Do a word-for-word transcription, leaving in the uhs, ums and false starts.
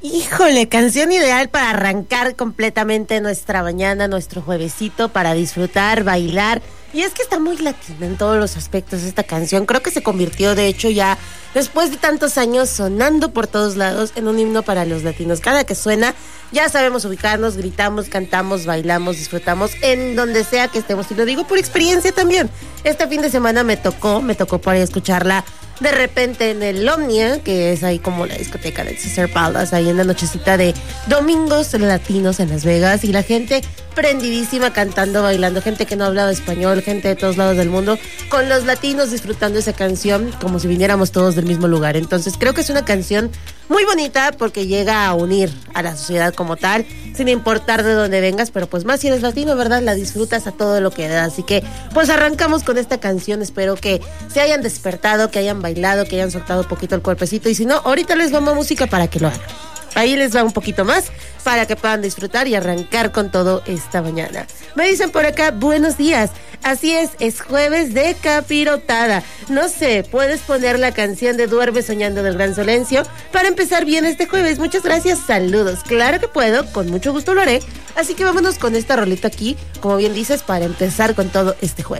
Híjole, canción ideal para arrancar completamente nuestra mañana, nuestro juevesito, para disfrutar, bailar. Y es que está muy latina en todos los aspectos esta canción. Creo que se convirtió, de hecho, ya después de tantos años sonando por todos lados en un himno para los latinos. Cada que suena, ya sabemos ubicarnos, gritamos, cantamos, bailamos, disfrutamos en donde sea que estemos. Y lo digo por experiencia también. Este fin de semana me tocó, me tocó por ahí escucharla de repente en el Omnia, que es ahí como la discoteca del Caesar Palace, ahí en la nochecita de domingos latinos en Las Vegas, y la gente prendidísima cantando, bailando, gente que no hablaba español, gente de todos lados del mundo, con los latinos disfrutando esa canción como si viniéramos todos del mismo lugar. Entonces creo que es una canción muy bonita porque llega a unir a la sociedad como tal, sin importar de dónde vengas, pero pues más si eres latino, ¿verdad? La disfrutas a todo lo que da. Así que pues arrancamos con esta canción. Espero que se hayan despertado, que hayan bailado, que hayan soltado un poquito el cuerpecito, y si no, ahorita les vamos a música para que lo hagan. Ahí les va un poquito más para que puedan disfrutar y arrancar con todo esta mañana. Me dicen por acá, buenos días. Así es, es jueves de capirotada. No sé, puedes poner la canción de Duerme Soñando del Gran Solencio para empezar bien este jueves. Muchas gracias, saludos. Claro que puedo, con mucho gusto lo haré. Así que vámonos con esta rolita aquí, como bien dices, para empezar con todo este jueves.